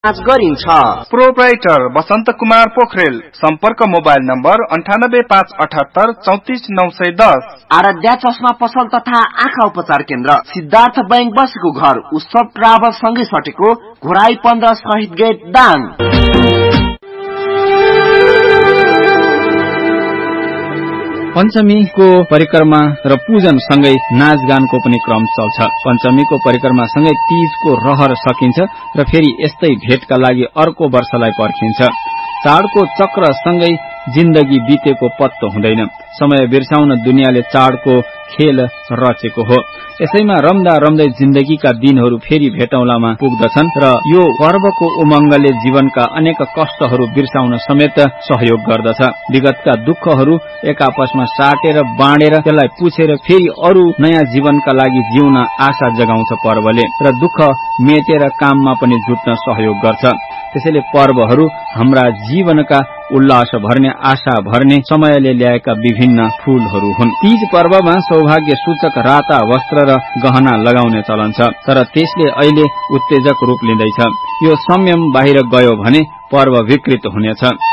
गरिन्छ। प्रोप्राइटर बसन्त कुमार पोखरेल। सम्पर्क mobile number 9857834910। Aaradhya चश्मा पसल तथा आँखा उपचार केन्द्र, सिद्धार्थ बैंक बसेको घर, उत्सव ट्राभल सँगै सटेको घोराई 15 शहीद गेट दाङ। पञ्चमीको परिक्रमा र पूजन सँगै नाचगानको पनि क्रम चल्छ। पञ्चमीको परिक्रमा सँगै तीजको रहर सकिन्छ र फेरि यस्तै भेटका लागि अर्को वर्षलाई पर्खिन्छ। चाडको चक्र सँगै जिन्दगी बितेको पत्तो हुँदैन। समय बिर्साउन दुनियाँले चाडको खेल रचेको हो। यसैमा रम्दा रम्दै जिन्दगीका दिनहरू फेरि भेटौलामा पुग्दछन् र यो पर्वको उमङ्गले जीवनका अनेक कष्टहरू बिर्साउन समेत सहयोग गर्दछ। विगतका दुःखहरू एक आपसमा साटेर बाँडेर त्यसलाई पुछेर फेरि अरू नयाँ जीवनका लागि जिउन आशा जगाउँछ पर्वले र दुःख मेटेर काममा पनि जुट्न सहयोग गर्छ। त्यसैले पर्वहरू हाम्रा जीवनका उल्लास भर्ने, आशा भर्ने, समयले ल्याएका विभिन्न फूलहरू हुन्। तीज पर्वमा सौभाग्य सूचक राता वस्त्र र गहना लगाउने चलन छ, तर त्यसले अहिले उत्तेजक रूप लिँदैछ। यो संयम बाहिर गयो भने पर्व विकृत हुनेछ।